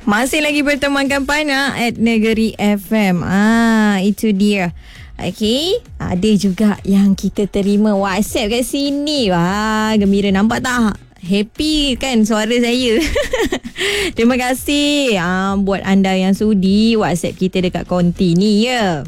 Masih lagi bertemankan Pana at Negeri FM. Itu dia. Okey, ada juga yang kita terima WhatsApp kat sini. Wah, gembira, nampak tak? Happy kan suara saya. Terima kasih buat anda yang sudi WhatsApp kita dekat konti ni ya.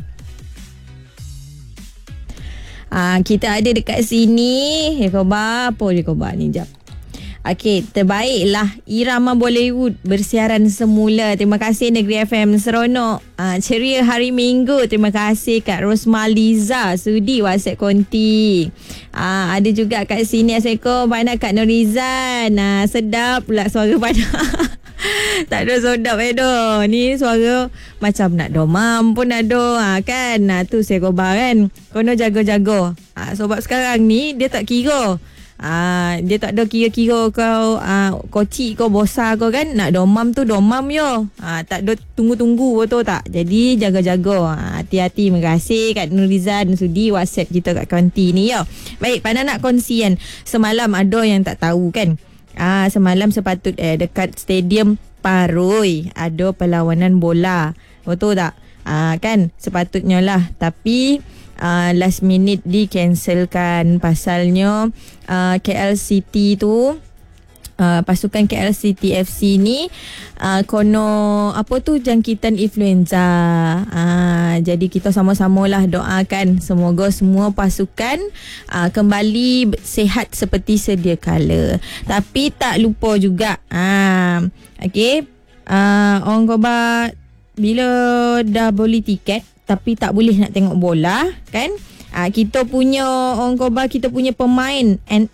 Kita ada dekat sini Rekoba. Apa Rekoba ni? Jap. Okey, terbaiklah irama Bollywood bersiaran semula. Terima kasih Negeri FM seronok. Ceria hari Minggu. Terima kasih Kak Rosmaliza sudi WhatsApp konti. Ada juga kat sini Assalamualaikum Pana Kak Norizan. Sedap pula suara Pana. Tak ada sedap Edo. Ni suara macam nak domam pun ada kan. Tu saya kobar kan. Kono jago-jago. Sebab sekarang ni dia tak kira. Dia tak ada kira-kira kau kocik kau bosa kau kan. Nak domam tu domam yo. Tak ada tunggu-tunggu, betul tak? Jadi jaga-jaga. Hati-hati. Terima kasih Kak Nurizan sudi WhatsApp kita kat konti ni yo. Baik, Pana nak kongsi kan. Semalam ada yang tak tahu kan. Semalam dekat stadium Paroi ada perlawanan bola. Betul tak? Kan sepatutnya lah. Tapi last minute di-cancelkan pasalnya KL City tu pasukan KL City FC ni kono jangkitan influenza. Jadi kita sama-sama lah doakan semoga semua pasukan kembali sihat seperti sedia kala. Tapi tak lupa juga okey, orang Goba bila dah beli tiket tapi tak boleh nak tengok bola kan. Kita punya orang Kobar, kita punya pemain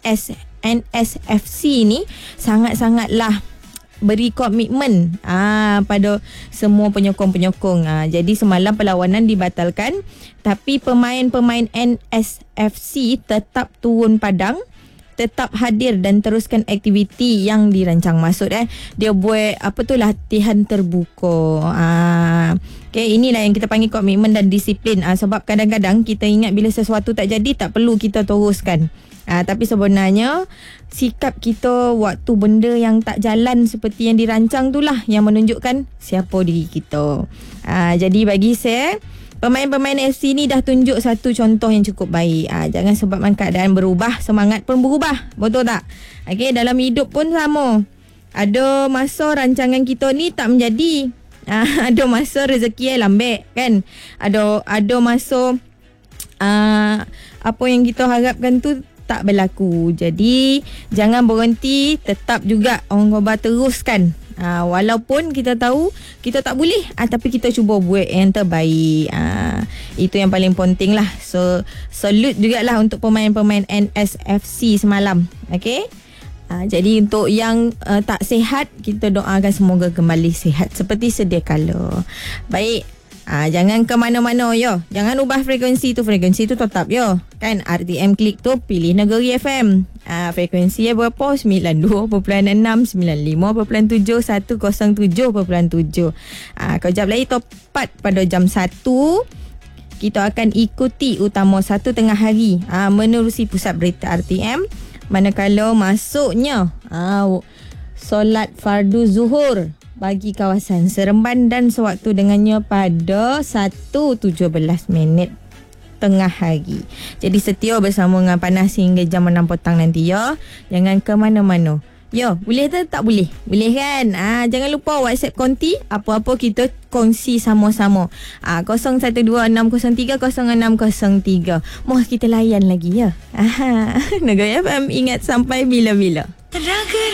NSFC ni sangat-sangatlah beri komitmen pada semua penyokong-penyokong. Jadi semalam perlawanan dibatalkan tapi pemain-pemain NSFC tetap turun padang, tetap hadir dan teruskan aktiviti yang dirancang. Maksud dia buat latihan terbuka. Okay, inilah yang kita panggil komitmen dan disiplin. Sebab kadang-kadang kita ingat bila sesuatu tak jadi tak perlu kita teruskan. Tapi sebenarnya sikap kita waktu benda yang tak jalan seperti yang dirancang itulah yang menunjukkan siapa diri kita. Jadi bagi saya, pemain-pemain FC ni dah tunjuk satu contoh yang cukup baik. Jangan sebabkan keadaan berubah, semangat pun berubah. Betul tak? Okay, dalam hidup pun sama. Ada masa rancangan kita ni tak menjadi. Ada masa rezeki lambat kan. Ada masa apa yang kita harapkan tu tak berlaku. Jadi jangan berhenti, tetap juga orang Goba teruskan. Walaupun kita tahu kita tak boleh, tapi kita cuba buat yang terbaik. Itu yang paling penting lah. So salute jugalah untuk pemain-pemain NSFC semalam. Okay. Jadi untuk yang tak sihat, kita doakan semoga kembali sihat seperti sedia kala. Baik, jangan ke mana-mana yo. Jangan ubah frekuensi tu tetap yo. Kan RTM Klik tu pilih Negeri FM. Frekuensi berapa? 92.6, 95.7, 107.7. Kejap lagi tepat pada jam 1 kita akan ikuti utama 1 tengah hari menerusi pusat berita RTM. Manakala masuknya solat fardu zuhur bagi kawasan Seremban dan sewaktu dengannya pada 1:17 tengah hari. Jadi setia bersama dengan Panas hingga jam 6 petang nanti ya. Jangan ke mana-mana. Yo, boleh tak boleh? Boleh kan? Jangan lupa WhatsApp konti. Apa-apa kita kongsi sama-sama. 0126030603. Moh kita layan lagi ya. Negeri FM ingat sampai bila-bila.